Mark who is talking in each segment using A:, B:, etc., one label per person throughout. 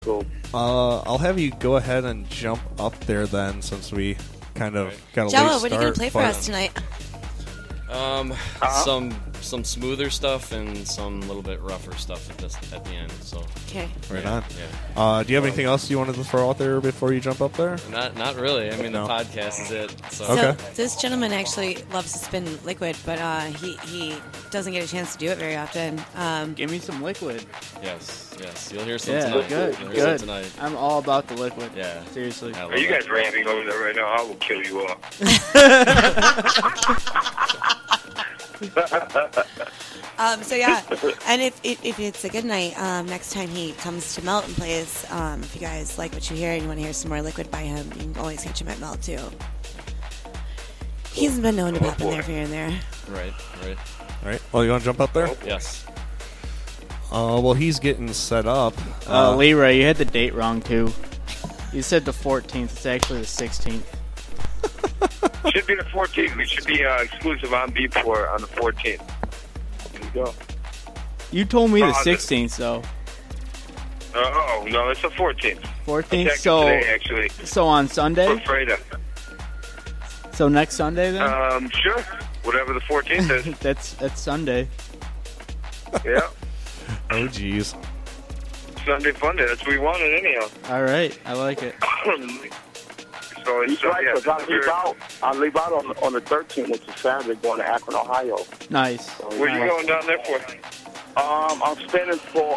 A: Cool.
B: I'll have you go ahead and jump up there then, since we kind of got a late
C: Jello,
B: start.
C: what are you going to play for us tonight?
D: Some smoother stuff and some little bit rougher stuff at the end. So
C: okay,
B: right
D: yeah,
B: on.
D: Yeah.
B: Do you have anything else you wanted to throw out there before you jump up there?
D: Not really. I mean,
B: No.
D: the podcast is it. So.
B: Okay.
C: So this gentleman actually loves to spin liquid, but he doesn't get a chance to do it very often.
E: Give me some liquid.
D: Yes. You'll hear some
E: Yeah,
D: tonight.
E: good,
D: You'll hear
E: good.
D: some tonight.
E: I'm all about the liquid.
D: Yeah.
E: Seriously.
D: I love
A: Are you
D: it.
A: guys raving over there right now? I will kill you all.
C: So yeah, and if it's a good night, next time he comes to Melt and plays, if you guys like what you hear and you want to hear some more liquid by him, you can always catch him at Melt too. He's been known to pop in there here and there.
D: Right.
B: All right. Well, you want to jump up there?
D: Yes.
B: Well, he's getting set up.
E: Leroy, you had the date wrong too. You said the 14th. It's actually the 16th.
A: Should be the 14th. We should be exclusive on Beatport on the 14th. There you go.
E: You told me the
A: Oh,
E: 16th, though.
A: Oh, no, it's the 14th.
E: 14th.
A: Checked
E: So,
A: today, actually.
E: so on
A: For
E: Sunday.
A: Freda.
E: So next Sunday then.
A: Sure. Whatever the 14th is.
E: That's Sunday.
A: Yeah.
B: Oh, geez.
A: Sunday fun day. That's what we wanted anyhow.
E: All right, I like it.
A: So it's,
F: He's right,
A: yeah,
F: because I leave out on the 13th, which is Saturday, going to Akron, Ohio.
E: Nice.
A: Where are you going down there for?
F: I'm spending for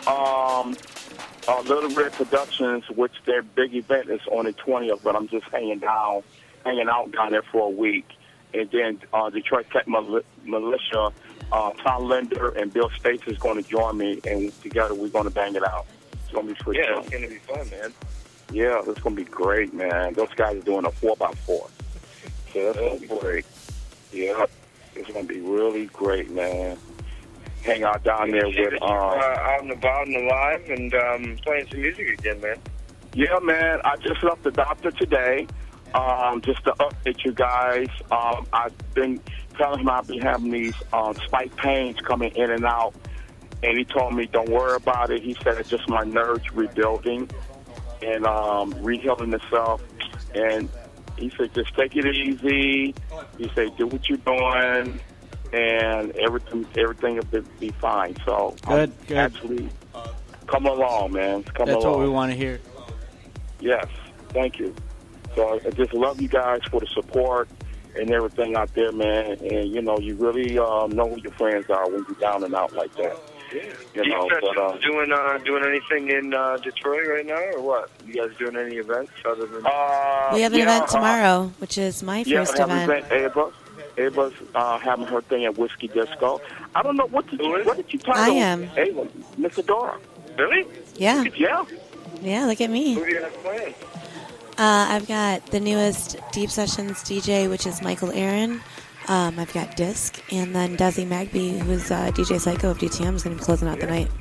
F: Little Red Productions, which their big event is on the 20th, but I'm just hanging out down there for a week. And then Detroit Tech Militia, Tom Linder and Bill States is going to join me, and together we're going to bang it out. It's going to be pretty
A: Yeah,
F: fun.
A: it's going to be fun, man.
F: Yeah, it's going to be great, man. Those guys are doing a 4x4. So that's going to be great. Yeah, it's going to be really great, man. Hang out down there with...
A: out and about and alive and playing some music again, man.
F: Yeah, man. I just left the doctor today. Just to update you guys, I've been telling him I'll be having these spike pains coming in and out. And he told me, don't worry about it. He said it's just my nerves rebuilding and rehealing itself. And he said, just take it easy. He said, do what you're doing, and everything will be fine. So
E: Good.
F: actually, come along, man. Come
E: That's
F: along.
E: what we want to hear.
F: Yes, thank you. So I just love you guys for the support and everything out there, man. And, you know, you really know who your friends are when you're down and out like that. You know, but,
A: doing anything in Detroit right now, or what? You guys doing any events other than?
C: We have an event tomorrow, which is my first event.
F: Ava's having her thing at Whiskey Disco. I don't know what did you title?
C: I am.
F: Ava, Miss Adora.
A: Really?
C: Yeah.
F: Yeah.
C: Look at me.
A: Who do you have playing?
C: I've got the newest Deep Sessions DJ, which is Michael Aaron. I've got Disc, and then Desi Magby, who's DJ Psycho of DTM, is going to be closing out the night.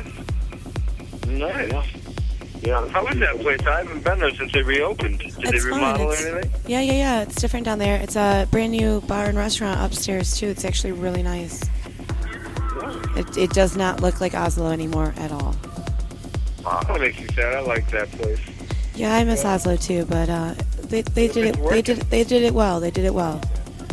A: Nice. Yeah. How is that place? I haven't been there since they reopened. Did they
C: It's fun.
A: remodel or anything?
C: Yeah. It's different down there. It's a brand new bar and restaurant upstairs, too. It's actually really nice. It does not look like Oslo anymore at all.
A: That makes me sad. I like that place.
C: Yeah, I miss Oslo, too, but they did it. They did it well. They did it well.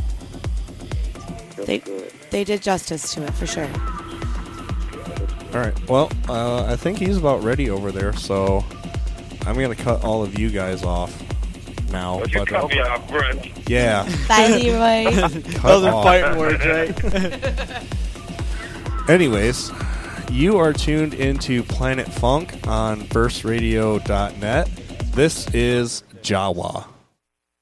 C: They did justice to it, for sure.
B: All right. Well, I think he's about ready over there, so I'm going to cut all of you guys off now.
A: You cut me off, Brent.
B: Yeah.
C: Bye, Leroy.
E: Those are fighting words, right?
B: Anyways, you are tuned into Planet Funk on burstradio.net. This is Jawa.